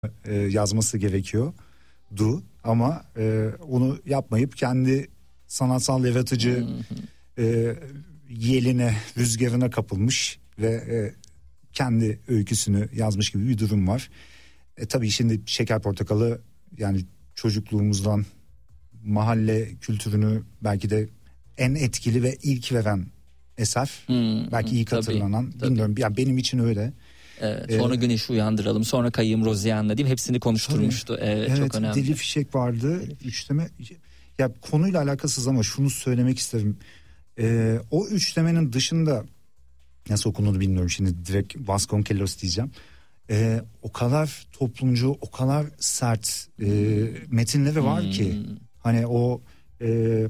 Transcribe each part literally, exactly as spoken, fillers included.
e, yazması gerekiyor. Du ama e, onu yapmayıp kendi sanatsal yaratıcı e, yeline, rüzgarına kapılmış ve e, kendi öyküsünü yazmış gibi bir durum var. E, tabii şimdi Şeker Portakalı yani çocukluğumuzdan mahalle kültürünü belki de en etkili ve ilk veren eser. Hmm, belki ilk hatırlanan. Tabii, bilmiyorum tabii. Ya benim için öyle. Evet, sonra ee, Güneşi Uyandıralım, sonra Kayığım Rozian'la değil mi? Hepsini konuşturmuştu. Evet, evet, çok önemli. Deli Fişek vardı. Üçleme. Ya konuyla alakasız ama şunu söylemek isterim. Ee, o üçlemenin dışında nasıl okunduğunu bilmiyorum. Şimdi direkt Vasconcelos diyeceğim. Ee, o kadar toplumcu, o kadar sert e, metinleri var hmm. ki hani o e,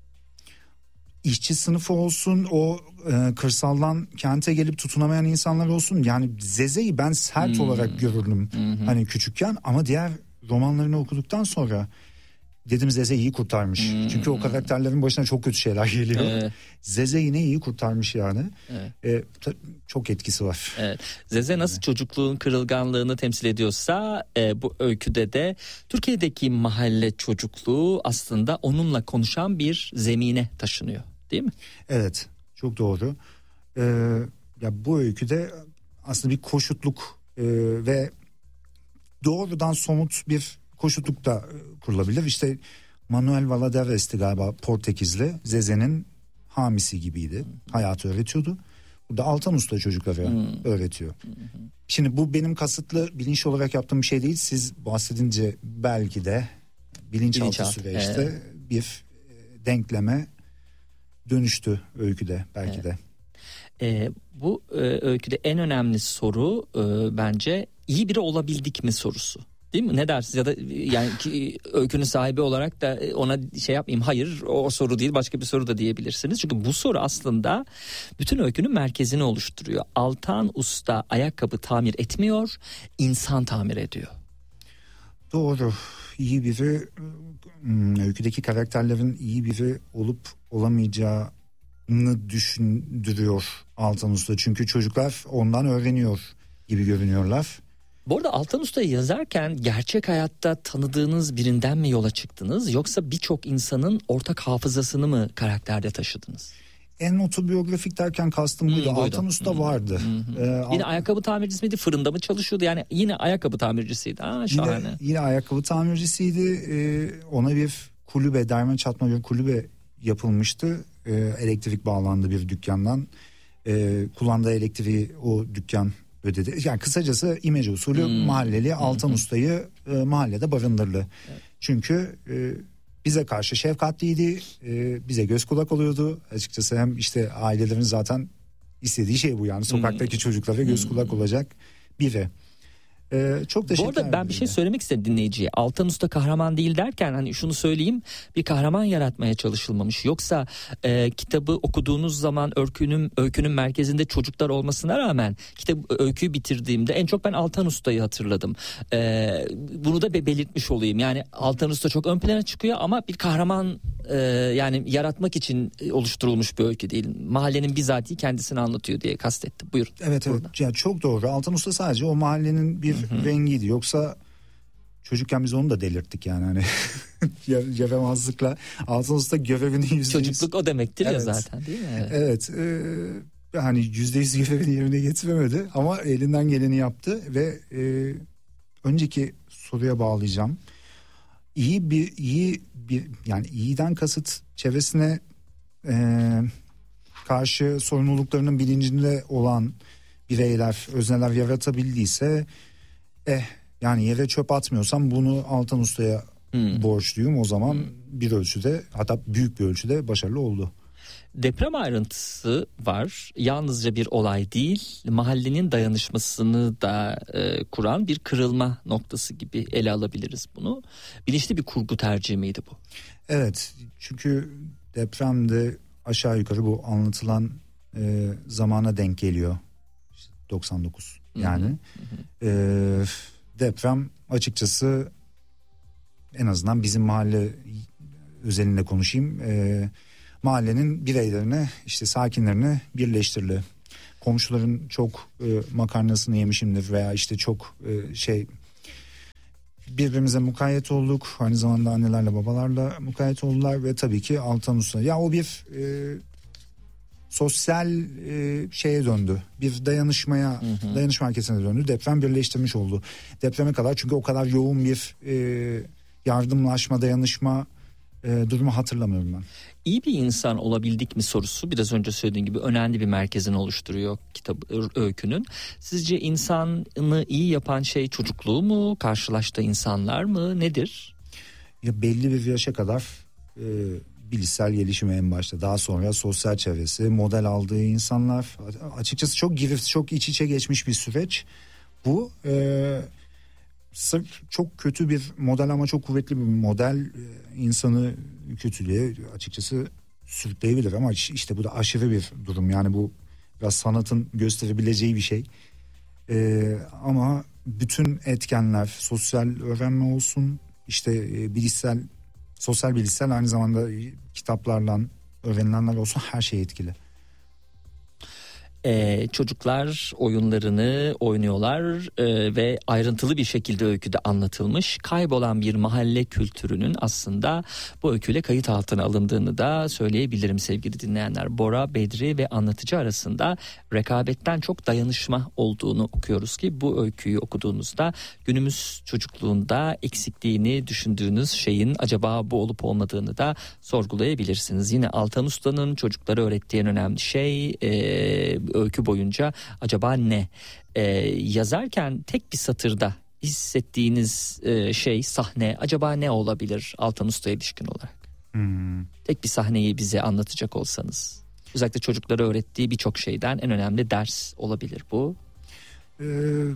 işçi sınıfı olsun, o e, kırsaldan kente gelip tutunamayan insanlar olsun. Yani Zeze'yi ben sert hmm. olarak görürdüm hmm. hani küçükken, ama diğer romanlarını okuduktan sonra dedim Zeze iyi kurtarmış. Hmm. Çünkü o karakterlerin başına çok kötü şeyler geliyor. Evet. Zeze yine iyi kurtarmış yani. Evet. E, ta, çok etkisi var. Evet. Zeze nasıl evet. çocukluğun kırılganlığını temsil ediyorsa e, bu öyküde de Türkiye'deki mahalle çocukluğu aslında onunla konuşan bir zemine taşınıyor. Değil mi? Evet, çok doğru. Ee, ya bu öyküde aslında bir koşutluk e, ve doğrudan somut bir koşutluk da kurulabilir. İşte Manuel Valadares'ti galiba, Portekizli, Zeze'nin hamisi gibiydi. Hmm. Hayatı öğretiyordu. Burada Altan Usta çocuklara hmm. öğretiyor. Hmm. Şimdi bu benim kasıtlı bilinçli olarak yaptığım bir şey değil. Siz bahsedince belki de bilinçaltı Bilinçaltı. süreçte evet. bir denkleme dönüştü öyküde belki evet. de. Ee, bu e, öyküde en önemli soru e, bence iyi biri olabildik mi sorusu. Değil mi? Ne dersiniz? Ya da yani ki, öykünün sahibi olarak da ona şey yapmayayım. Hayır, o soru değil, başka bir soru da diyebilirsiniz. Çünkü bu soru aslında bütün öykünün merkezini oluşturuyor. Altan Usta ayakkabı tamir etmiyor, insan tamir ediyor. Doğru. İyi biri, öyküdeki karakterlerin iyi biri olup olamayacağını düşündürüyor Altan Usta. Çünkü çocuklar ondan öğreniyor gibi görünüyorlar. Bu arada Altan Usta'yı yazarken gerçek hayatta tanıdığınız birinden mi yola çıktınız, yoksa birçok insanın ortak hafızasını mı karakterde taşıdınız? En otobiyografik derken kastım buydu. Hmm, Altan Usta hmm, vardı. Hmm. Ee, yine Al- ayakkabı tamircisi miydi? Fırında mı çalışıyordu? Yani yine ayakkabı tamircisiydi. Aa, şahane. Yine, yine ayakkabı tamircisiydi. Ee, ona bir kulübe, derme çatma bir kulübe yapılmıştı. Ee, elektrik bağlandı bir dükkandan. Ee, kullandığı elektriği o dükkan ödedi. Yani kısacası imece usulü hmm. mahalleli Altan hmm. Usta'yı e, mahallede barındırdı. Evet. Çünkü e, bize karşı şefkatliydi, e, bize göz kulak oluyordu. Açıkçası hem işte ailelerin zaten istediği şey bu, yani sokaktaki hmm. çocuklara göz kulak olacak biri. Ee, çok teşekkür ederim. Bu arada ben bir şey söylemek istedim dinleyiciye. Altan Usta kahraman değil derken hani şunu söyleyeyim, bir kahraman yaratmaya çalışılmamış. Yoksa e, kitabı okuduğunuz zaman öykünün, öykünün merkezinde çocuklar olmasına rağmen kitap öyküyü bitirdiğimde en çok ben Altan Usta'yı hatırladım. E, bunu da be- belirtmiş olayım. Yani Altan Usta çok ön plana çıkıyor ama bir kahraman e, yani yaratmak için oluşturulmuş bir öykü değil. Mahallenin bizatihi kendisini anlatıyor diye kastettim. Buyurun. Evet evet. Yani çok doğru. Altan Usta sadece o mahallenin bir Hı-hı. rengiydi. Yoksa çocukken biz onu da delirttik yani hani yaramazlıkla. Altan Usta görevini yüzde yüz. Çocukluk o demektir evet. ya zaten, değil mi? Evet. evet e, hani yüzde yüz görevini yerine getiremedi ama elinden geleni yaptı ve e, önceki soruya bağlayacağım. İyi bir iyi bir yani iyiden kasıt çevresine e, karşı sorumluluklarının bilincinde olan bireyler, özneler yaratabildiyse eh yani yere çöp atmıyorsam bunu Altan Usta'ya hmm. borçluyum. O zaman hmm. bir ölçüde, hatta büyük bir ölçüde başarılı oldu. Deprem ayrıntısı var. Yalnızca bir olay değil, mahallenin dayanışmasını da e, kuran bir kırılma noktası gibi ele alabiliriz bunu. Bilinçli bir kurgu tercihi miydi bu? Evet, çünkü depremde aşağı yukarı bu anlatılan e, zamana denk geliyor. doksan dokuz yani. Hı hı. E, deprem açıkçası, en azından bizim mahalle özelinde konuşayım, e, mahallenin bireylerine, işte sakinlerine birleştirdi. Komşuların çok e, makarnasını yemişimdir veya işte çok e, şey birbirimize mukayyet olduk. Aynı zamanda annelerle babalarla mukayyet oldular ve tabii ki Altan Usta. Ya o bir e, sosyal e, şeye döndü. Bir dayanışmaya, hı hı. dayanışma hareketine döndü. Deprem birleştirmiş oldu. Depreme kadar çünkü o kadar yoğun bir e, yardımlaşma, dayanışma e, durumu hatırlamıyorum ben. İyi bir insan olabildik mi sorusu biraz önce söylediğim gibi önemli bir merkezini oluşturuyor kitap öykünün. Sizce insanı iyi yapan şey çocukluğu mu, karşılaştığı insanlar mı, nedir? Ya belli bir yaşa kadar e, bilişsel gelişimi en başta, daha sonra sosyal çevresi, model aldığı insanlar, açıkçası çok girift, çok iç içe geçmiş bir süreç. Bu e, sırf çok kötü bir model ama çok kuvvetli bir model e, insanı kötülüğe açıkçası sürükleyebilir ama işte bu da aşırı bir durum. Yani bu biraz sanatın gösterebileceği bir şey. E, ama bütün etkenler, sosyal öğrenme olsun, işte e, bilişsel, sosyal bilişsel, aynı zamanda kitaplarla öğrenilenler olsun, her şey etkili. Ee, çocuklar oyunlarını oynuyorlar e, ve ayrıntılı bir şekilde öyküde anlatılmış. Kaybolan bir mahalle kültürünün aslında bu öyküyle kayıt altına alındığını da söyleyebilirim sevgili dinleyenler. Bora, Bedri ve anlatıcı arasında rekabetten çok dayanışma olduğunu okuyoruz ki bu öyküyü okuduğunuzda günümüz çocukluğunda eksikliğini düşündüğünüz şeyin acaba bu olup olmadığını da sorgulayabilirsiniz. Yine Altan Usta'nın çocuklara öğrettiği en önemli şey e, öykü boyunca acaba ne? Ee, yazarken tek bir satırda hissettiğiniz e, şey, sahne acaba ne olabilir Altan Usta'ya ilişkin olarak? Hmm. Tek bir sahneyi bize anlatacak olsanız. Özellikle çocuklara öğrettiği birçok şeyden en önemli ders olabilir bu. Ee,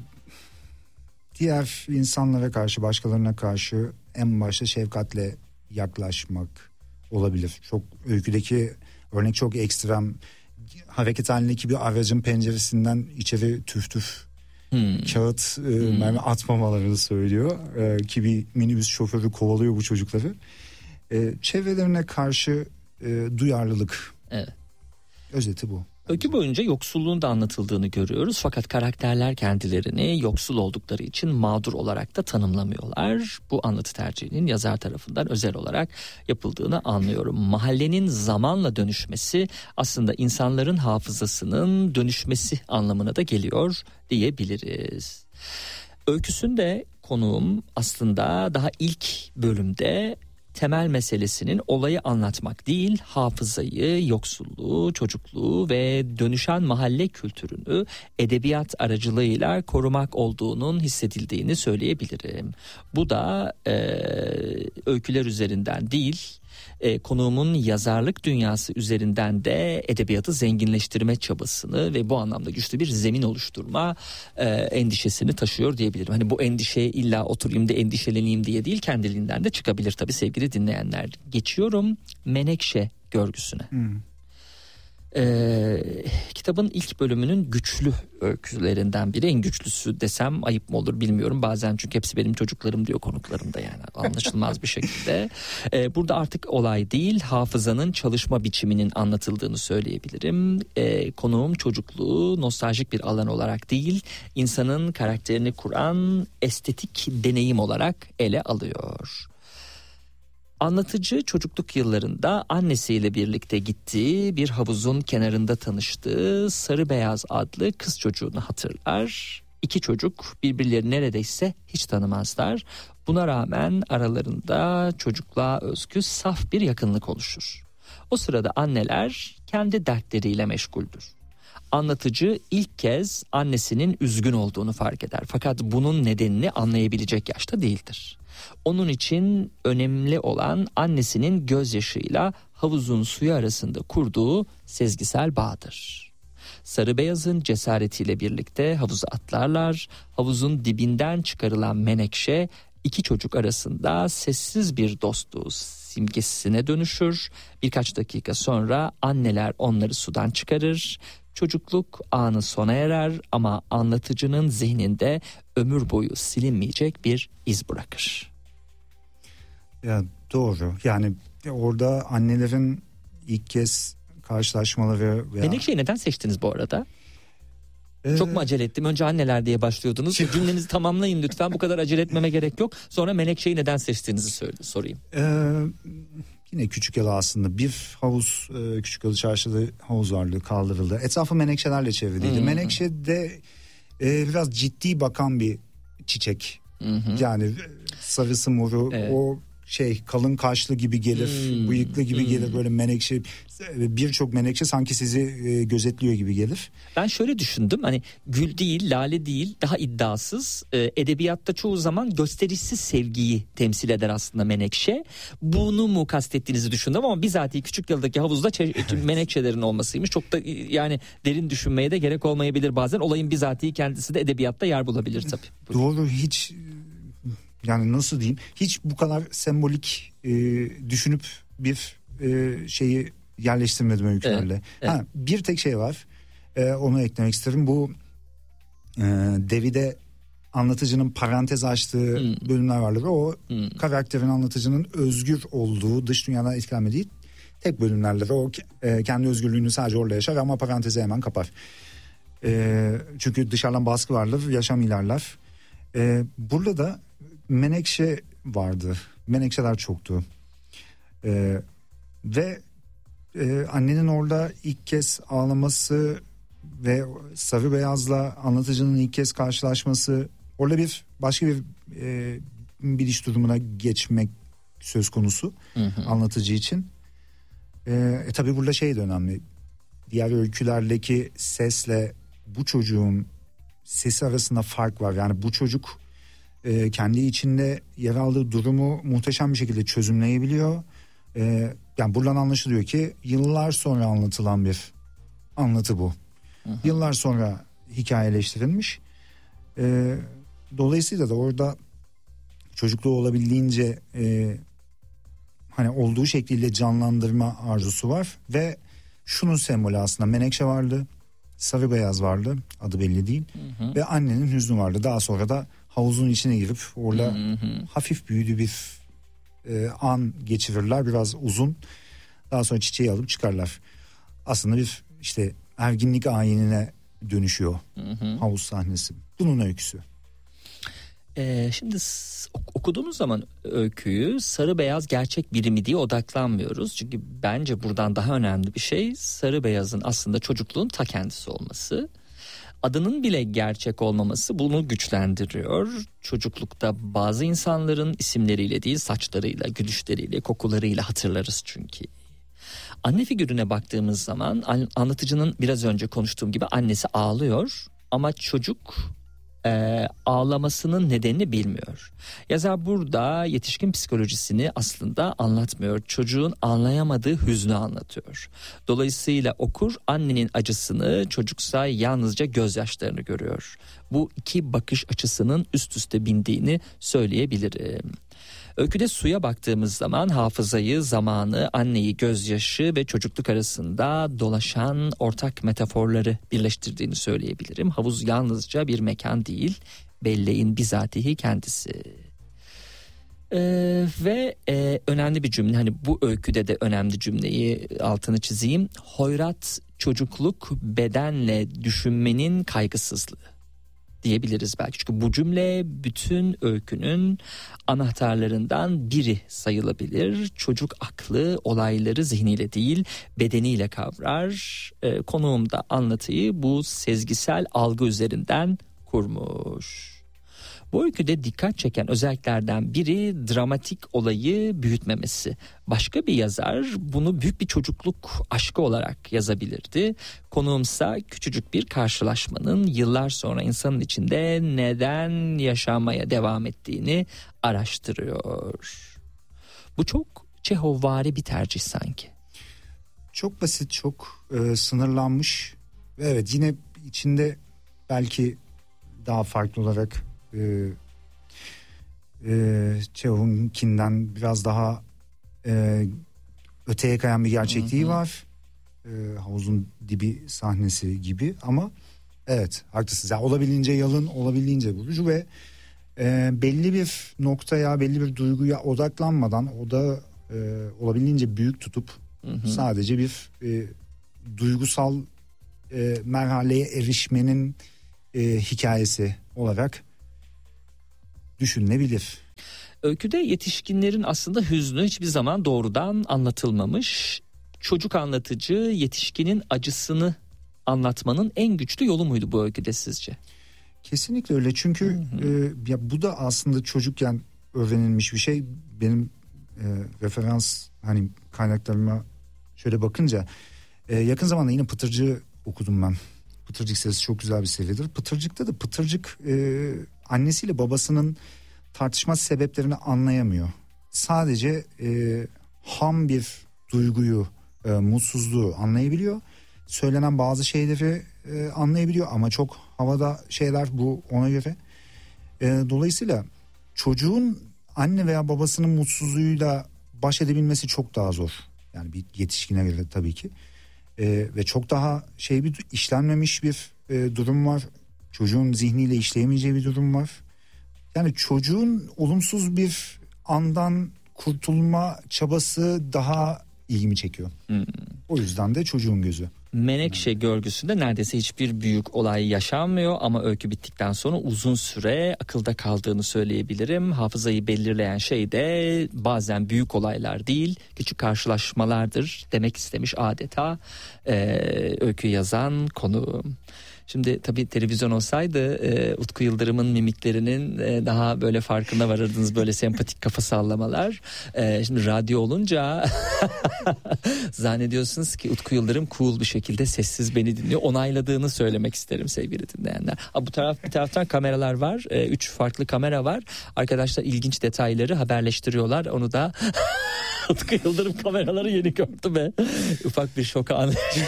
diğer insanlara karşı, başkalarına karşı en başta şefkatle yaklaşmak olabilir. Çok öyküdeki örnek çok ekstrem. Hareket halindeki bir aracın penceresinden içeri tüf tüf hmm. kağıt e, hmm. mermi atmamalarını söylüyor. E, ki bir minibüs şoförü kovalıyor bu çocukları. E, çevrelerine karşı e, duyarlılık. Evet. Özeti bu. Öykü boyunca yoksulluğun da anlatıldığını görüyoruz. Fakat karakterler kendilerini yoksul oldukları için mağdur olarak da tanımlamıyorlar. Bu anlatı tercihinin yazar tarafından özel olarak yapıldığını anlıyorum. Mahallenin zamanla dönüşmesi aslında insanların hafızasının dönüşmesi anlamına da geliyor diyebiliriz. Öyküsünde konuğum aslında daha ilk bölümde temel meselesinin olayı anlatmak değil, hafızayı, yoksulluğu, çocukluğu ve dönüşen mahalle kültürünü edebiyat aracılığıyla korumak olduğunun hissedildiğini söyleyebilirim. Bu da e, öyküler üzerinden değil, e, konuğumun yazarlık dünyası üzerinden de edebiyatı zenginleştirme çabasını ve bu anlamda güçlü bir zemin oluşturma e, endişesini taşıyor diyebilirim. Hani bu endişeye illa oturayım da endişeleneyim diye değil, kendiliğinden de çıkabilir tabii sevgili dinleyenler. Geçiyorum Menekşe görgüsüne. Hmm. Ee, kitabın ilk bölümünün güçlü öykülerinden biri, en güçlüsü desem ayıp mı olur bilmiyorum, bazen çünkü hepsi benim çocuklarım diyor konuklarım da, yani anlaşılmaz bir şekilde. Ee, burada artık olay değil, hafızanın çalışma biçiminin anlatıldığını söyleyebilirim. Ee, konuğum çocukluğu nostaljik bir alan olarak değil, insanın karakterini kuran estetik deneyim olarak ele alıyor. Anlatıcı çocukluk yıllarında annesiyle birlikte gittiği bir havuzun kenarında tanıştığı Sarı Beyaz adlı kız çocuğunu hatırlar. İki çocuk birbirlerini neredeyse hiç tanımazlar. Buna rağmen aralarında çocukluğa özgü saf bir yakınlık oluşur. O sırada anneler kendi dertleriyle meşguldür. Anlatıcı ilk kez annesinin üzgün olduğunu fark eder. Fakat bunun nedenini anlayabilecek yaşta değildir. Onun için önemli olan annesinin gözyaşıyla havuzun suyu arasında kurduğu sezgisel bağdır. Sarı Beyaz'ın cesaretiyle birlikte havuza atlarlar. Havuzun dibinden çıkarılan Menekşe iki çocuk arasında sessiz bir dostluğu simgesine dönüşür. Birkaç dakika sonra anneler onları sudan çıkarır. Çocukluk anı sona erer ama anlatıcının zihninde ömür boyu silinmeyecek bir iz bırakır. Ya doğru. Yani orada annelerin ilk kez karşılaşmaları veya... Menekşe'yi neden seçtiniz bu arada? Ee, Çok mu acele ettim? Önce anneler diye başlıyordunuz. Cümlenizi tamamlayın lütfen. Bu kadar acele etmeme gerek yok. Sonra Menekşe'yi neden seçtiğinizi söyle, sorayım. Ee, yine Küçükyalı aslında. Bir havuz, e, Küçükyalı Çarşı'da havuz varlığı kaldırıldı. Etrafı menekşelerle çevriliydi. Hmm. Menekşe de e, biraz ciddi bakan bir çiçek. Hmm. Yani sarısı moru, evet. O şey kalın kaşlı gibi gelir, hmm. bıyıklı gibi hmm. gelir, böyle menekşe, birçok menekşe sanki sizi e, gözetliyor gibi gelir. Ben şöyle düşündüm, hani gül değil, lale değil, daha iddiasız, e, edebiyatta çoğu zaman gösterişsiz sevgiyi temsil eder aslında menekşe. Bunu mu kastettiğinizi düşündüm ama bizatihi Küçükyalı'daki havuzda çe- evet. menekşelerin olmasıymış. Çok da yani derin düşünmeye de gerek olmayabilir bazen. Olayın bizatihi kendisi de edebiyatta yer bulabilir tabii. Doğru, hiç yani nasıl diyeyim, hiç bu kadar sembolik e, düşünüp bir e, şeyi yerleştirmedim öykülerle. Evet, evet. Ha, bir tek şey var, e, onu eklemek isterim. Bu e, Devi'de anlatıcının parantez açtığı hmm. bölümler vardır. O hmm. karakterin, anlatıcının özgür olduğu, dış dünyadan etkilenmediği tek bölümlerdir. O e, kendi özgürlüğünü sadece orada yaşar ama parantezi hemen kapar. E, çünkü dışarıdan baskı vardır, yaşam ilerler. E, burada da menekşe vardı. Menekşeler çoktu. Ee, ve e, annenin orada ilk kez ağlaması ve sarı beyazla anlatıcının ilk kez karşılaşması, orada bir başka bir e, biliş durumuna geçmek söz konusu, hı hı. anlatıcı için. E, e, tabii burada şey de önemli. Diğer öykülerdeki sesle bu çocuğun sesi arasında fark var. Yani bu çocuk E, kendi içinde yer aldığı durumu muhteşem bir şekilde çözümleyebiliyor. E, yani buradan anlaşılıyor ki yıllar sonra anlatılan bir anlatı bu. Hı hı. Yıllar sonra hikayeleştirilmiş. E, dolayısıyla da orada çocukluğu olabildiğince e, hani olduğu şekliyle canlandırma arzusu var ve şunun sembolü aslında: menekşe vardı, sarı beyaz vardı, adı belli değil, hı hı. ve annenin hüznü vardı. Daha sonra da havuzun içine girip orada hı hı. hafif büyülü bir e, an geçirirler, biraz uzun. Daha sonra çiçeği alıp çıkarlar. Aslında bir işte erginlik ayinine dönüşüyor hı hı. havuz sahnesi. Bunun öyküsü. Ee, şimdi okuduğunuz zaman öyküyü sarı beyaz gerçek birimi diye odaklanmıyoruz. Çünkü bence buradan daha önemli bir şey sarı beyazın aslında çocukluğun ta kendisi olması. Adının bile gerçek olmaması bunu güçlendiriyor. Çocuklukta bazı insanların isimleriyle değil, saçlarıyla, gülüşleriyle, kokularıyla hatırlarız çünkü. Anne figürüne baktığımız zaman anlatıcının biraz önce konuştuğum gibi annesi ağlıyor ama çocuk e, ağlamasının nedenini bilmiyor. Yazar burada yetişkin psikolojisini aslında anlatmıyor. Çocuğun anlayamadığı hüznü anlatıyor. Dolayısıyla okur annenin acısını, çocuksa yalnızca gözyaşlarını görüyor. Bu iki bakış açısının üst üste bindiğini söyleyebilirim. Öyküde suya baktığımız zaman hafızayı, zamanı, anneyi, gözyaşı ve çocukluk arasında dolaşan ortak metaforları birleştirdiğini söyleyebilirim. Havuz yalnızca bir mekan değil, belleğin bizatihi kendisi. Ee, ve e, önemli bir cümle, hani bu öyküde de önemli cümleyi altını çizeyim. Hoyrat çocukluk bedenle düşünmenin kaygısızlığı diyebiliriz belki. Çünkü bu cümle bütün öykünün anahtarlarından biri sayılabilir. Çocuk aklı olayları zihniyle değil bedeniyle kavrar. Ee, konuğum da anlatıyı bu sezgisel algı üzerinden kurmuş. Bu öyküde dikkat çeken özelliklerden biri dramatik olayı büyütmemesi. Başka bir yazar bunu büyük bir çocukluk aşkı olarak yazabilirdi. Konuğumsa küçücük bir karşılaşmanın yıllar sonra insanın içinde neden yaşamaya devam ettiğini araştırıyor. Bu çok Çehovvari bir tercih sanki. Çok basit, çok e, sınırlanmış. Evet, yine içinde belki daha farklı olarak Ee, e, Çehov'unkinden biraz daha e, öteye kayan bir gerçekliği hı hı. var. E, havuzun dibi sahnesi gibi ama evet, haklısınız. Yani olabildiğince yalın, olabildiğince vurucu ve e, belli bir noktaya, belli bir duyguya odaklanmadan, o da e, olabildiğince büyük tutup hı hı. sadece bir e, duygusal e, merhaleye erişmenin e, hikayesi olarak düşünülebilir. Öyküde yetişkinlerin aslında hüznü hiçbir zaman doğrudan anlatılmamış. Çocuk anlatıcı yetişkinin acısını anlatmanın en güçlü yolu muydu bu öyküde sizce? Kesinlikle öyle, çünkü e, ya bu da aslında çocukken öğrenilmiş bir şey. Benim e, referans hani kaynaklarıma şöyle bakınca e, yakın zamanda yine Pıtırcık okudum ben. Pıtırcık serisi çok güzel bir seridir. Pıtırcık'ta da Pıtırcık e, annesiyle babasının tartışma sebeplerini anlayamıyor. Sadece e, ham bir duyguyu, e, mutsuzluğu anlayabiliyor. Söylenen bazı şeyleri e, anlayabiliyor ama çok havada şeyler bu ona göre. E, dolayısıyla çocuğun anne veya babasının mutsuzluğuyla baş edebilmesi çok daha zor. Yani bir yetişkine göre tabii ki. E, ve çok daha şey bir işlenmemiş bir e, durum var. Çocuğun zihniyle işleyemeyeceği bir durum var. Yani çocuğun olumsuz bir andan kurtulma çabası daha ilgimi çekiyor. Hmm. O yüzden de çocuğun gözü. Menekşe görgüsünde neredeyse hiçbir büyük olay yaşanmıyor ama öykü bittikten sonra uzun süre akılda kaldığını söyleyebilirim. Hafızayı belirleyen şey de bazen büyük olaylar değil, küçük karşılaşmalardır demek istemiş adeta ee, öykü yazan konuğum. Şimdi tabii televizyon olsaydı e, Utku Yıldırım'ın mimiklerinin e, daha böyle farkına varırdınız, böyle sempatik kafa sallamalar. E, şimdi radyo olunca zannediyorsunuz ki Utku Yıldırım cool bir şekilde sessiz beni dinliyor. Onayladığını söylemek isterim sevgili dinleyenler. Ha, bu taraf bir taraftan kameralar var. E, üç farklı kamera var. Arkadaşlar ilginç detayları haberleştiriyorlar. Onu da Utku Yıldırım kameraları yeni gördü be. Ufak bir şoka anlayacağım.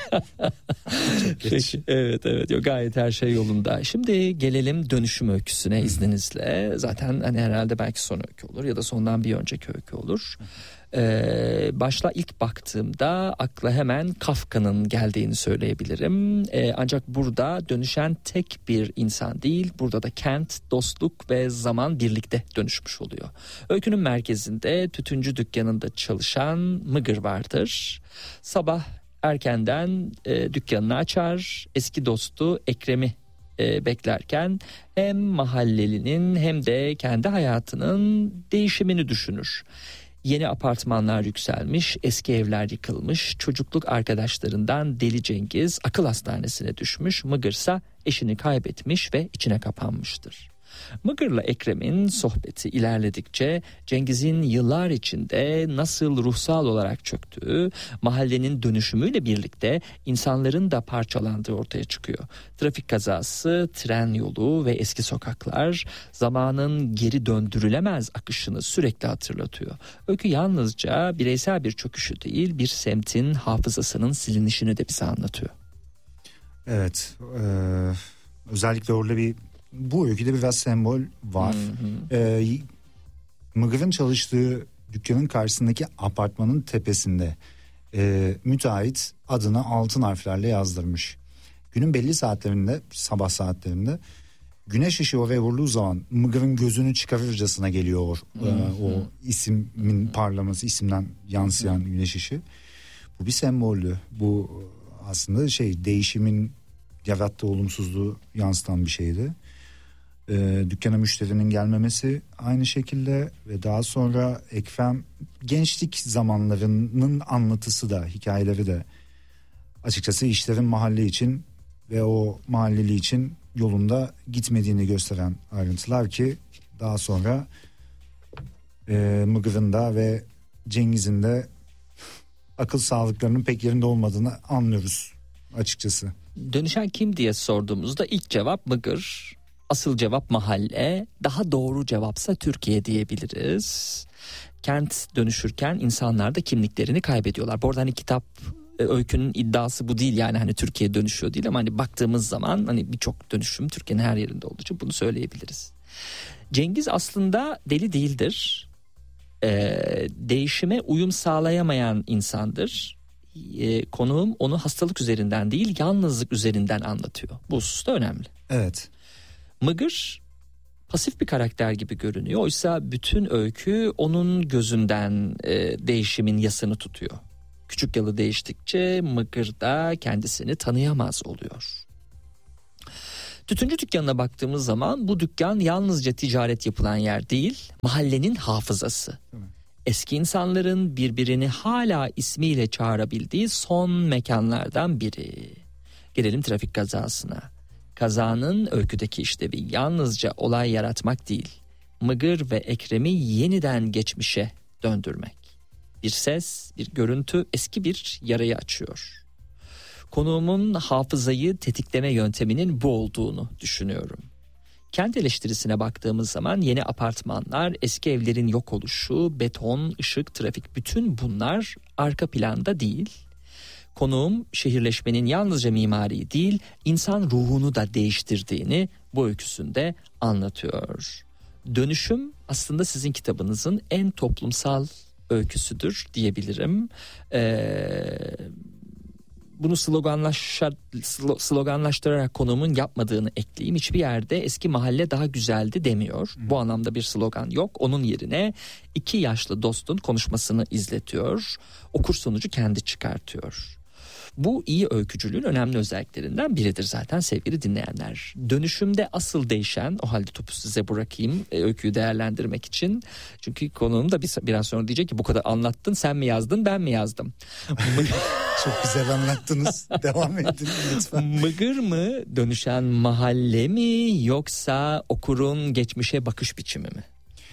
Peki, evet evet yok, gayet her şey yolunda. Şimdi gelelim dönüşüm öyküsüne izninizle. Zaten hani herhalde belki son öykü olur ya da sondan bir önceki öykü olur. Ee, başla ilk baktığımda akla hemen Kafka'nın geldiğini söyleyebilirim. Ee, ancak burada dönüşen tek bir insan değil, burada da kent, dostluk ve zaman birlikte dönüşmüş oluyor. Öykünün merkezinde tütüncü dükkanında çalışan Mıgır vardır. Sabah erkenden e, dükkanını açar, eski dostu Ekrem'i e, beklerken hem mahallelinin hem de kendi hayatının değişimini düşünür. Yeni apartmanlar yükselmiş, eski evler yıkılmış, çocukluk arkadaşlarından Deli Cengiz akıl hastanesine düşmüş, Mıgırsa eşini kaybetmiş ve içine kapanmıştır. Mıgır'la Ekrem'in sohbeti ilerledikçe Cengiz'in yıllar içinde nasıl ruhsal olarak çöktüğü, mahallenin dönüşümüyle birlikte insanların da parçalandığı ortaya çıkıyor. Trafik kazası, tren yolu ve eski sokaklar zamanın geri döndürülemez akışını sürekli hatırlatıyor. Öykü yalnızca bireysel bir çöküşü değil, bir semtin hafızasının silinişini de bize anlatıyor. Evet, e, özellikle orada bir bu öyküde biraz sembol var. Ee, Mıgır'ın çalıştığı dükkanın karşısındaki apartmanın tepesinde e, müteahhit adını altın harflerle yazdırmış. Günün belli saatlerinde, sabah saatlerinde güneş ışığı oraya vurduğu zaman Mıgır'ın gözünü çıkarırcasına geliyor e, o ismin parlaması, isimden yansıyan güneş ışığı. Bu bir semboldü. Bu aslında şey, değişimin yarattığı olumsuzluğu yansıtan bir şeydi. E, dükkana müşterinin gelmemesi aynı şekilde ve daha sonra Ekrem gençlik zamanlarının anlatısı da, hikayeleri de açıkçası işlerin mahalle için ve o mahalleli için yolunda gitmediğini gösteren ayrıntılar ki daha sonra e, Mıgır'ın da ve Cengiz'in de akıl sağlıklarının pek yerinde olmadığını anlıyoruz açıkçası. Dönüşen kim diye sorduğumuzda ilk cevap Mıgır. Asıl cevap mahalle, daha doğru cevapsa Türkiye diyebiliriz. Kent dönüşürken insanlar da kimliklerini kaybediyorlar. Bu arada hani kitap, öykünün iddiası bu değil, yani hani Türkiye dönüşüyor değil ama hani baktığımız zaman hani birçok dönüşüm Türkiye'nin her yerinde olduğu için bunu söyleyebiliriz. Cengiz aslında deli değildir. Ee, değişime uyum sağlayamayan insandır. Ee, konuğum onu hastalık üzerinden değil, yalnızlık üzerinden anlatıyor. Bu husus da önemli. Evet. Mıgır pasif bir karakter gibi görünüyor. Oysa bütün öykü onun gözünden e, değişimin yasını tutuyor. Küçükyalı değiştikçe Mıgır da kendisini tanıyamaz oluyor. Tütüncü dükkanına baktığımız zaman bu dükkan yalnızca ticaret yapılan yer değil, mahallenin hafızası. Eski insanların birbirini hala ismiyle çağırabildiği son mekanlardan biri. Gelelim trafik kazasına. Kazanın öyküdeki işlevi yalnızca olay yaratmak değil, Mıgır ve Ekrem'i yeniden geçmişe döndürmek. Bir ses, bir görüntü eski bir yarayı açıyor. Konuğumun hafızayı tetikleme yönteminin bu olduğunu düşünüyorum. Kent eleştirisine baktığımız zaman yeni apartmanlar, eski evlerin yok oluşu, beton, ışık, trafik, bütün bunlar arka planda değil. Konuğum şehirleşmenin yalnızca mimari değil, insan ruhunu da değiştirdiğini bu öyküsünde anlatıyor. Dönüşüm aslında sizin kitabınızın en toplumsal öyküsüdür diyebilirim. Ee, bunu sloganlaşa, sloganlaştırarak konuğumun yapmadığını ekleyeyim. Hiçbir yerde eski mahalle daha güzeldi demiyor. Hmm. Bu anlamda bir slogan yok. Onun yerine iki yaşlı dostun konuşmasını izletiyor. Okur sonucu kendi çıkartıyor. Bu iyi öykücülüğün önemli özelliklerinden biridir zaten sevgili dinleyenler. Dönüşümde asıl değişen, o halde topu size bırakayım e, öyküyü değerlendirmek için. Çünkü konuğum da bir, biraz sonra diyecek ki bu kadar anlattın, sen mi yazdın ben mi yazdım? Çok güzel anlattınız. Devam edin lütfen. Mıgır mı dönüşen mahalle mi yoksa okurun geçmişe bakış biçimi mi?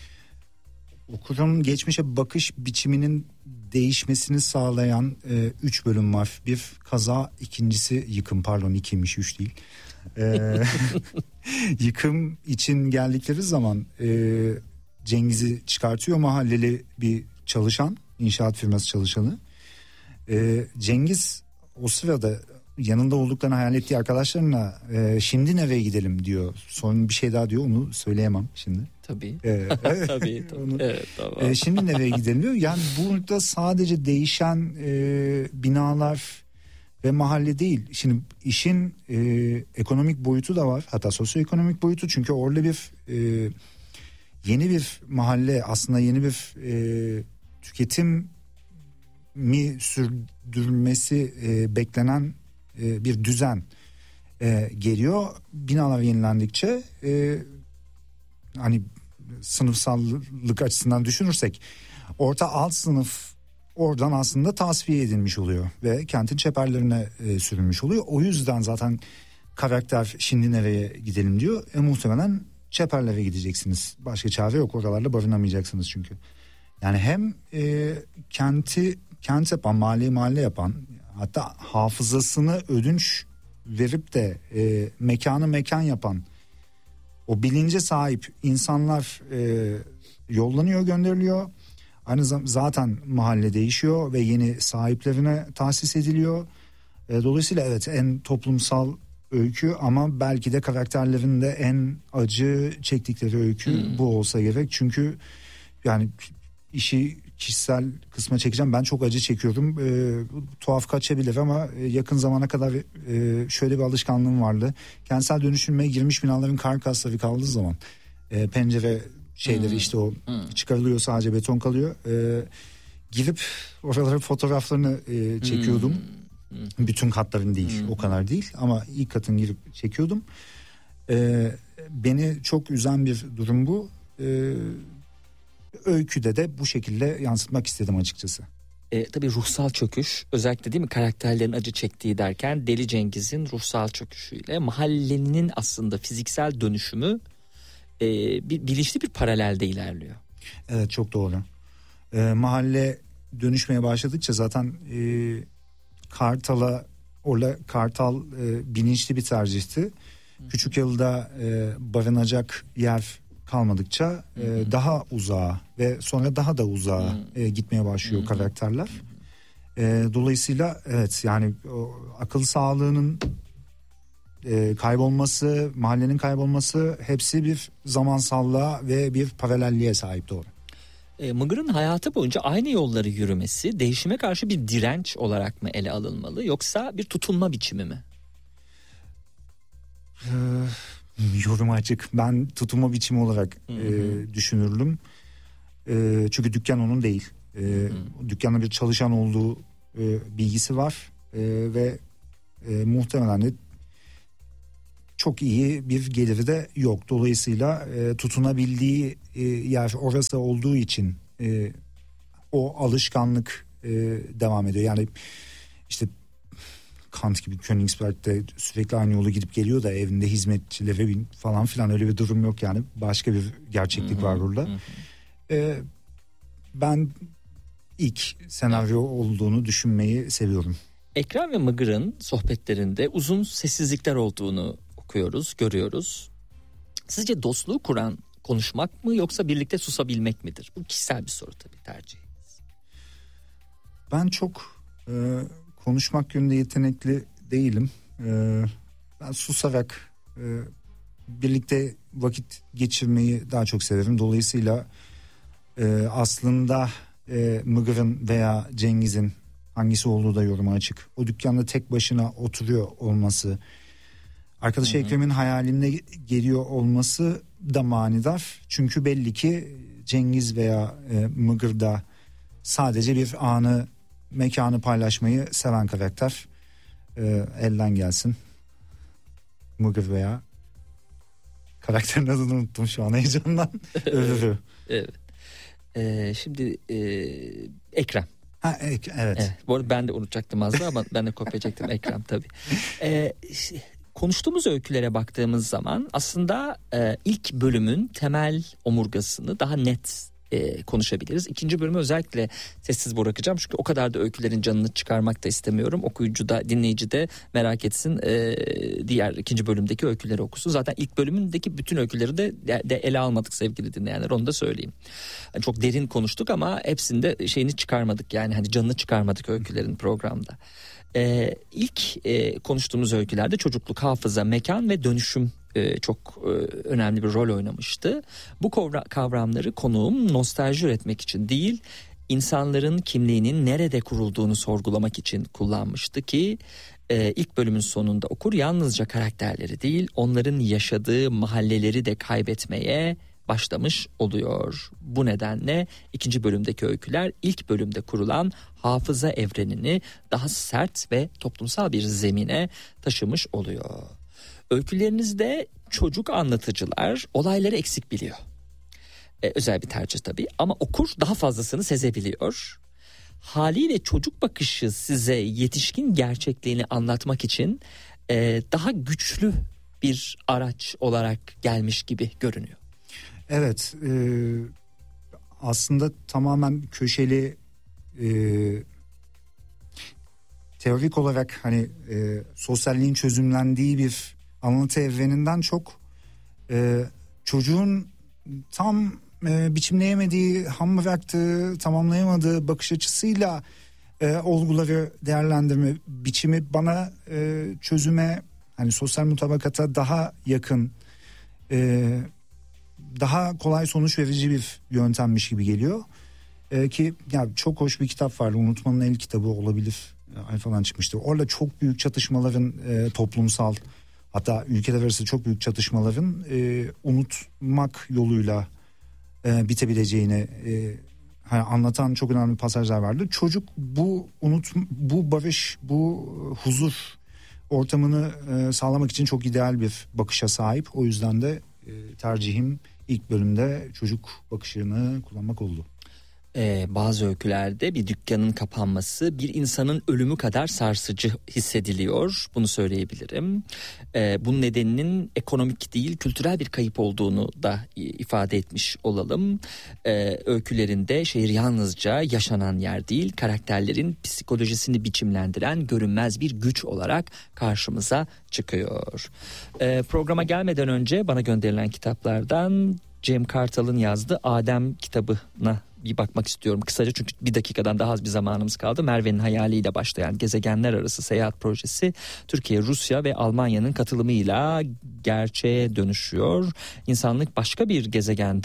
Okurun geçmişe bakış biçiminin değişmesini sağlayan e, üç bölüm var. Bir kaza, ikincisi yıkım, pardon ikiymiş üç değil. E, yıkım için geldikleri zaman e, Cengiz'i çıkartıyor mahalleli bir çalışan, inşaat firması çalışanı. E, Cengiz o sırada yanında olduklarını hayal ettiği arkadaşlarına e, şimdi nereye gidelim diyor. Sonra bir şey daha diyor, onu söyleyemem şimdi. Tabii. Ee, tabii. tabii. Onu, evet, tamam. e, şimdi nereye gidelim diyor. Yani burada sadece değişen e, binalar ve mahalle değil. Şimdi işin e, ekonomik boyutu da var. Hatta sosyoekonomik boyutu. Çünkü orada bir e, yeni bir mahalle, aslında yeni bir e, tüketim mi sürdürülmesi e, beklenen e, bir düzen e, geliyor. Binalar yenilendikçe e, hani sınıfsallık açısından düşünürsek orta alt sınıf oradan aslında tasfiye edilmiş oluyor ve kentin çeperlerine e, sürülmüş oluyor. O yüzden zaten karakter şimdi nereye gidelim diyor. E, muhtemelen çeperlere gideceksiniz. Başka çare yok, oralarla barınamayacaksınız çünkü. Yani hem e, kenti kent yapan, mahalle mahalle yapan, hatta hafızasını ödünç verip de e, mekanı mekan yapan, o bilince sahip insanlar e, yollanıyor, gönderiliyor. Aynı zamanda zaten mahalle değişiyor ve yeni sahiplerine tahsis ediliyor. E, dolayısıyla evet, en toplumsal öykü ama belki de karakterlerin de en acı çektikleri öykü hmm. bu olsa gerek. Çünkü yani işi kişisel kısma çekeceğim. Ben çok acı çekiyorum. E, tuhaf kaçabilir ama yakın zamana kadar e, şöyle bir alışkanlığım vardı. Kentsel dönüşüme girmiş binaların karkasları kaldığı zaman e, pencere şeyleri hmm. işte o hmm. çıkarılıyor, sadece beton kalıyor. E, girip oraların fotoğraflarını e, çekiyordum. Hmm. Hmm. Bütün katların değil, hmm. o kadar değil ama ilk katın girip çekiyordum. E, beni çok üzen bir durum bu. E, öyküde de bu şekilde yansıtmak istedim açıkçası. E, tabii ruhsal çöküş, özellikle değil mi karakterlerin acı çektiği derken Deli Cengiz'in ruhsal çöküşüyle mahallenin aslında fiziksel dönüşümü e, bir bilinçli bir paralelde ilerliyor. Evet, çok doğru. E, mahalle dönüşmeye başladıkça zaten e, Kartal'a orada Kartal e, bilinçli bir tercihti. Hı. Küçükyalı'da e, barınacak yer kalmadıkça e, daha uzağa ve sonra daha da uzağa e, gitmeye başlıyor hı hı. karakterler. E, dolayısıyla evet, yani o, akıl sağlığının e, kaybolması, mahallenin kaybolması hepsi bir zamansallığa ve bir paralelliğe sahip, doğru. E, Mıgır'ın hayatı boyunca aynı yolları yürümesi değişime karşı bir direnç olarak mı ele alınmalı yoksa bir tutunma biçimi mi? Ee, yorum açık. Ben tutunma biçimi olarak e, düşünürdüm. E, çünkü dükkan onun değil. E, dükkanda bir çalışan olduğu e, bilgisi var e, ve e, muhtemelen de çok iyi bir geliri de yok. Dolayısıyla e, tutunabildiği e, yer orası olduğu için e, o alışkanlık e, devam ediyor. Yani işte Kant gibi Königsberg'de sürekli aynı yolu gidip geliyor da evinde hizmetçileri falan filan, öyle bir durum yok yani. Başka bir gerçeklik var burada. Ee, ben ilk senaryo olduğunu düşünmeyi seviyorum. Ekrem ve Mıgır'ın sohbetlerinde uzun sessizlikler olduğunu okuyoruz, görüyoruz. Sizce dostluğu kuran konuşmak mı yoksa birlikte susabilmek midir? Bu kişisel bir soru tabii, tercihiniz. Ben çok e, konuşmak yönünde yetenekli değilim. E, ben susarak e, birlikte vakit geçirmeyi daha çok severim. Dolayısıyla e, aslında e, Mıgır'ın veya Cengiz'in, hangisi olduğu da yoruma açık, o dükkanda tek başına oturuyor olması, arkadaşı Ekrem'in hayalinde geliyor olması da manidar. Çünkü belli ki Cengiz veya e, Mıgır da sadece bir anı, mekanı paylaşmayı seven karakter. E, elden gelsin. Mıgır veya karakterin adını unuttum şu an heyecandan. Öbürü. Evet. Ee, şimdi e, Ekrem. Ha, evet. evet. Bu arada ben de unutacaktım az daha ama ben de kopyacaktım Ekrem tabii. Ee, konuştuğumuz öykülere baktığımız zaman aslında e, ilk bölümün temel omurgasını daha net e, konuşabiliriz. İkinci bölümü özellikle sessiz bırakacağım çünkü o kadar da öykülerin canını çıkarmak da istemiyorum. Okuyucu da, dinleyici de merak etsin, e, diğer ikinci bölümdeki öyküleri okusun. Zaten ilk bölümündeki bütün öyküleri de, de ele almadık sevgili dinleyenler, onu da söyleyeyim. Yani çok derin konuştuk ama hepsinde şeyini çıkarmadık, yani hani canını çıkarmadık öykülerin programda. Ee, ilk e, konuştuğumuz öykülerde çocukluk, hafıza, mekan ve dönüşüm e, çok e, önemli bir rol oynamıştı. Bu kavra- kavramları konuğum nostalji üretmek için değil, insanların kimliğinin nerede kurulduğunu sorgulamak için kullanmıştı ki e, ilk bölümün sonunda okur yalnızca karakterleri değil, onların yaşadığı mahalleleri de kaybetmeye başlamış oluyor. Bu nedenle ikinci bölümdeki öyküler ilk bölümde kurulan hafıza evrenini daha sert ve toplumsal bir zemine taşımış oluyor. Öykülerinizde çocuk anlatıcılar olayları eksik biliyor. Ee, özel bir tercih tabii ama okur daha fazlasını sezebiliyor. Haliyle çocuk bakışı size yetişkin gerçekliğini anlatmak için e, daha güçlü bir araç olarak gelmiş gibi görünüyor. Evet, e, aslında tamamen köşeli, e, teorik olarak hani e, sosyalliğin çözümlendiği bir anlatı evreninden çok e, çocuğun tam e, biçimleyemediği, ham bıraktığı, tamamlayamadığı bakış açısıyla e, olguları değerlendirme biçimi bana e, çözüme, hani sosyal mutabakata daha yakın, e, daha kolay sonuç verici bir yöntemmiş gibi geliyor. Ee, ki ya çok hoş bir kitap vardı, Unutmanın El kitabı olabilir, ay falan çıkmıştı. Orada çok büyük çatışmaların, e, toplumsal, hatta ülkeler arası çok büyük çatışmaların e, unutmak yoluyla e, bitebileceğini e, hani anlatan çok önemli pasajlar vardı. Çocuk bu unut, bu barış, bu huzur ortamını e, sağlamak için çok ideal bir bakışa sahip. O yüzden de e, tercihim İlk bölümde çocuk bakışını kullanmak oldu. Ee, bazı öykülerde bir dükkanın kapanması bir insanın ölümü kadar sarsıcı hissediliyor. Bunu söyleyebilirim. Ee, bunun nedeninin ekonomik değil, kültürel bir kayıp olduğunu da ifade etmiş olalım. Ee, öykülerinde şehir yalnızca yaşanan yer değil, karakterlerin psikolojisini biçimlendiren görünmez bir güç olarak karşımıza çıkıyor. Ee, programa gelmeden önce bana gönderilen kitaplardan Cem Kartal'ın yazdığı Adem kitabına bir bakmak istiyorum kısaca, çünkü bir dakikadan daha az bir zamanımız kaldı. Merve'nin hayaliyle başlayan gezegenler arası seyahat projesi Türkiye, Rusya ve Almanya'nın katılımıyla gerçeğe dönüşüyor. İnsanlık başka bir gezegende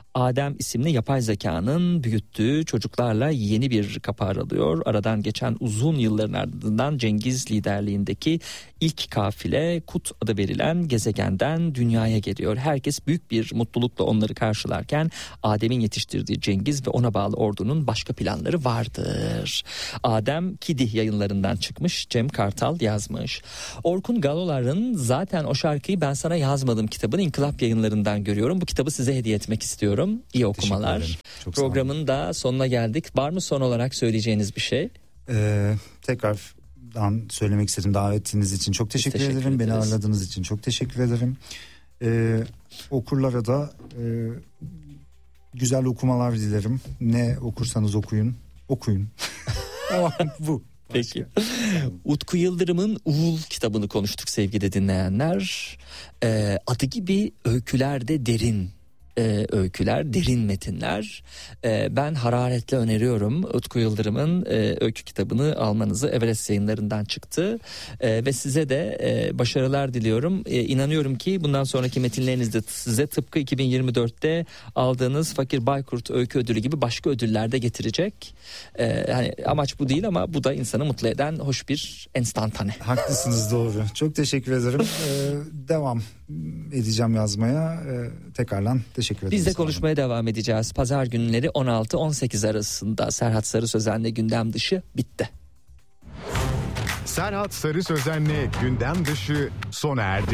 Adem isimli yapay zekanın büyüttüğü çocuklarla yeni bir kapı aralıyor. Aradan geçen uzun yılların ardından Cengiz liderliğindeki ilk kafile Kut adı verilen gezegenden dünyaya geliyor. Herkes büyük bir mutlulukla onları karşılarken Adem'in yetiştirdiği Cengiz ve ona bağlı ordunun başka planları vardır. Adem Kidi yayınlarından çıkmış, Cem Kartal yazmış. Orkun Galolar'ın Zaten O Şarkıyı Ben Sana Yazmadım kitabını İnkılap Yayınlarından görüyorum. Bu kitabı size hediye etmek istiyorum. İyi okumalar. Programın da sonuna geldik. Var mı son olarak söyleyeceğiniz bir şey? Ee, tekrardan söylemek istedim, davetiniz için çok teşekkür, teşekkür ederim. Ederiz. Beni ağırladığınız için çok teşekkür ederim. Ee, okurlara da e, güzel okumalar dilerim. Ne okursanız okuyun. Okuyun. Tamam, bu. Peki. Utku Yıldırım'ın Uğul kitabını konuştuk sevgili dinleyenler. Ee, adı gibi öykülerde derin Ee, öyküler, derin metinler. Ee, ben hararetle öneriyorum Utku Yıldırım'ın e, öykü kitabını almanızı. Everest Yayınlarından çıktı ee, ve size de e, başarılar diliyorum. Ee, inanıyorum ki bundan sonraki metinlerinizde size tıpkı iki bin yirmi dörtte aldığınız Fakir Baykurt Öykü Ödülü gibi başka ödüller de getirecek. Ee, yani amaç bu değil ama bu da insanı mutlu eden hoş bir enstantane. Haklısınız, doğru. Çok teşekkür ederim. Ee, devam edeceğim yazmaya. Ee, tekrardan teşekkür ederim. Biz de konuşmaya devam edeceğiz. Pazar günleri on altı on sekiz arasında Serhat Sarı Sözen'le Gündem Dışı bitti. Serhat Sarı Sözen'le Gündem Dışı sona erdi.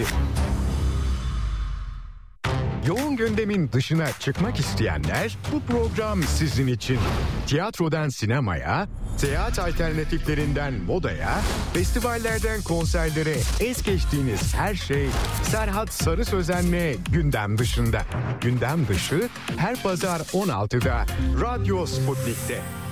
Yoğun gündemin dışına çıkmak isteyenler, bu program sizin için. Tiyatrodan sinemaya, seyahat alternatiflerinden modaya, festivallerden konserlere es geçtiğiniz her şey Serhat Sarı Sözen'le Gündem Dışında. Gündem Dışı her pazar on altıda Radyo Sputnik'te.